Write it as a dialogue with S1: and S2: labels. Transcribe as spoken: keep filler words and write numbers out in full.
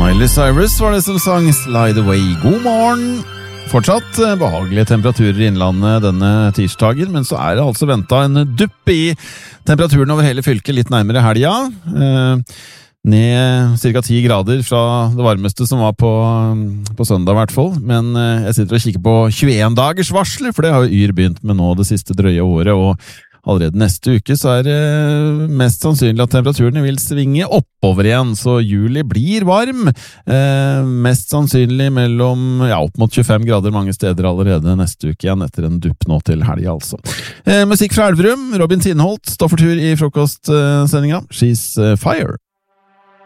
S1: Miley Cyrus var det som sang Slide Away. God morgen! Fortsatt behagelige temperaturer i innlandet denne tirsdagen, men så er det altså ventet en dupp i temperaturen over hele fylket litt nærmere helga. Eh, ned cirka ti grader fra det varmeste som var på, på søndag i hvert fall. Men eh, jeg sitter og kikker på tjueen dagers varsler, for det har jo Yr begynt med nå det siste drøye året, og allerede neste uke så er det mest sannsynlig at temperaturene vil svinge oppover igjen, så juli blir varm. Eh, mest sannsynlig mellom ja, opp mot tjuefem grader mange steder allerede neste uke igjen, etter en dupp nå til helga altså. Eh, musikk fra Elverum, Robin Tinholt står for tur i frokostsendinga. She's Fire.